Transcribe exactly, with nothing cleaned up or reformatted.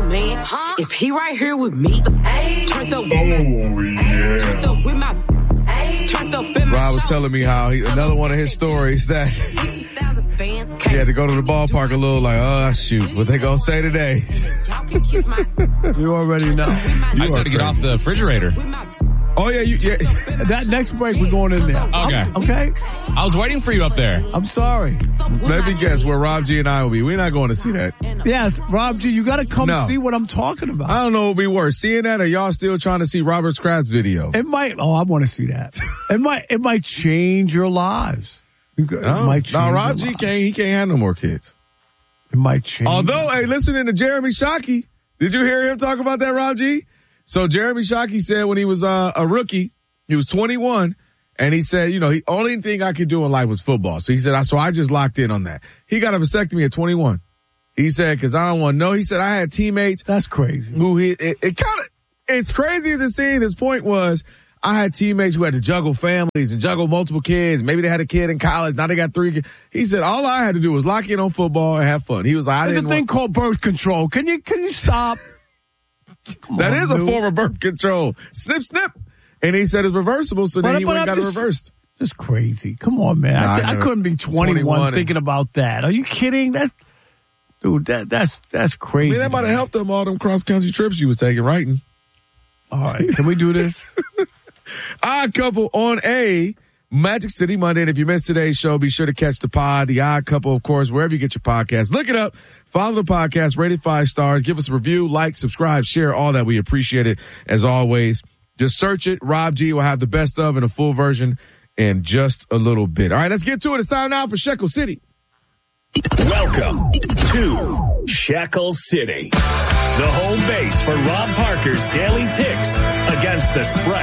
man, huh? If he right here with me, turned up, oh, yeah. Turned up with my, turned up in my Rob was telling me how he, another one of his stories that he had to go to the ballpark a little like, oh, shoot, what they gonna say today? You already know. You I just had to get off the refrigerator. Oh, yeah, you, yeah. That next break, we're going in there. Okay. I'm, okay? I was waiting for you up there. I'm sorry. Let me guess where Rob G and I will be. We're not going to see that. Yes, Rob G, you got to come no. see what I'm talking about. I don't know what would be worse, seeing that or y'all still trying to see Robert Kraft's video? It might. Oh, I want to see that. it might. It might change your lives. It no, might change no Rob G lives. can't. He can't have no more kids. It might change. Although, hey, listening to Jeremy Shockey, did you hear him talk about that, Rob G? So Jeremy Shockey said when he was uh, a rookie, he was twenty-one, and he said, you know, the only thing I could do in life was football. So he said, so I just locked in on that. He got a vasectomy at twenty-one. He said, because I don't want to know. He said, I had teammates. That's crazy. Who he, it, it kind of, it's crazy as it seemed. His point was, I had teammates who had to juggle families and juggle multiple kids. Maybe they had a kid in college. Now they got three kids. He said, all I had to do was lock in on football and have fun. He was like, I There's didn't a thing want- called birth control. Can you, can you stop? That on, is a dude. form of birth control. Snip, snip. And he said it's reversible, so then But- he but went and got I'm it just- reversed. Just crazy. Come on, man. Nah, I, I I never- couldn't be twenty-one, twenty-one thinking about that. Are you kidding? That's, dude, that, that's, that's I crazy. mean, that might have helped them all them cross-country trips you was taking, writing. All right. Can we do this? Odd Couple on a Magic City Monday. And if you missed today's show, be sure to catch the pod, The Odd Couple, of course, wherever you get your podcast. Look it up. Follow the podcast, rate it five stars. Give us a review, like, subscribe, share, all that. We appreciate it, as always. Just search it. Rob G will have the best of and a full version in just a little bit. All right, let's get to it. It's time now for Shekel City. Welcome to Shekel City, the home base for Rob Parker's daily picks against the spread.